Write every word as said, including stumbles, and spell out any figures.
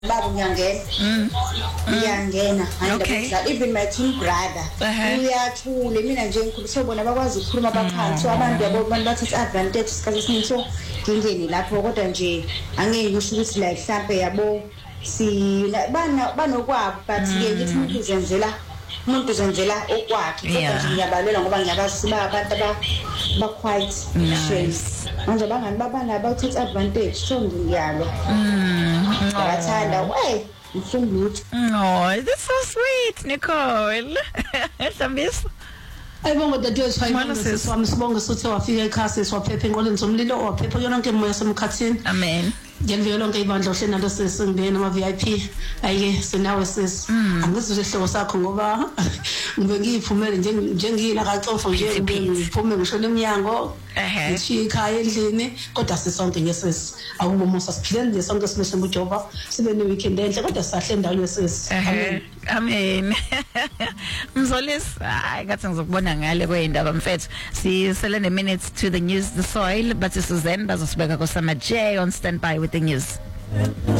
baba ngiyangena ngiyangena ngiyadla even my twin brother uyathule mina nje ngikhulu sobona bakwazi ukukhuluma abaphansi so abantu yabo abantu bathatha advantage isikhathi esiningi so ngingeni lapho kodwa nje angeke ngisho ukuthi la mhlambe yabo si bana banokwabo but ke ngithi umuntu uzenzela umuntu uzenzela okwakhe kodwa nje ngiyabalela ngoba ngiyabazi siba abantu aba ba quite nice manje bangani babana bathatha advantage so ngiyalo bathanda hey mfunduthu oh that's so sweet Nicole Hlambisa ayibonga dadewethu hayibonga siswami sibonga sothi wafika ekhaya siwaphephe enqoleni zomlilo waphephe yonke imoya semkhathini amen ngiyalivela lonke ibandla ohle nalo sesingibene ama V I P ayike sinawe sis angizwe ihloko sakho ngoba ngibe ngiyiphumele nje njengila kaCofo nje ngiphume ngishona eminyango ngishiya ekhaya endlini kodwa sisonke ngesisi awubo musa siphileni nje sonke sibe bujoba sibe ne weekend enhle kodwa sisahle endaweni yesisi amen amen Mzolisi hayi ngathi ngizokubona ngale kwendaba mfethu sisele ne minutes to the news the soil but Suzanne bazosibeka ko Sama J on standby with the news.